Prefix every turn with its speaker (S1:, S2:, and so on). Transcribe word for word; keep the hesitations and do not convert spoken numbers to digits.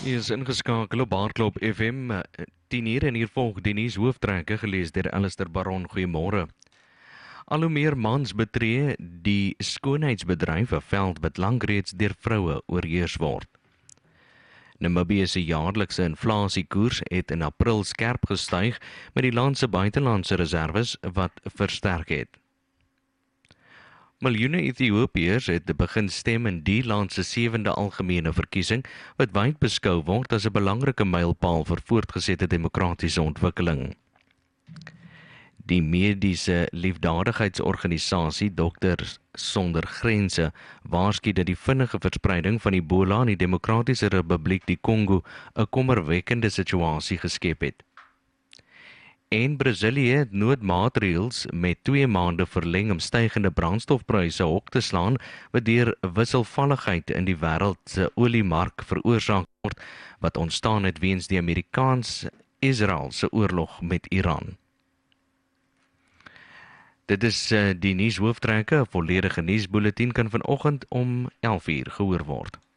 S1: Hier is ingeskakel op Baarklop F M, eh, tien uur en hier volg die nuus hooftrekke gelees deur Alistair Baron. Goeiemôre. Al hoe meer mans betree die skoonheidsbedryf, 'n veld wat lank reeds deur vroue oorheers word. Namibië se jaarlikse inflasiekoers het in April skerp gestyg met die land se buitelandse reserves wat versterk het. Miljoene Ethiopiërs het begin stem in die land se sewende algemene verkiesing wat wyd beskou word as 'n belangrike mylpaal vir voortgesette demokratiese ontwikkeling. Die mediese liefdadigheidsorganisasie Dokters Sonder Grense waarsku dat die vinnige verspreiding van Ebola in die Demokratiese Republiek die Kongo 'n kommerwekkende situasie geskep het. En Brasilië het noodmaatreëls met twee maande verleng om stygende brandstofpryse hok te slaan wat deur wisselvalligheid in die wêreld se oliemark veroorsaak word wat ontstaan het weens die Amerikaans-Israel se oorlog met Iran. Dit is uh, die nuushooftrekke, 'n volledige nuusbulletin kan vanoggend om elf uur gehoor word.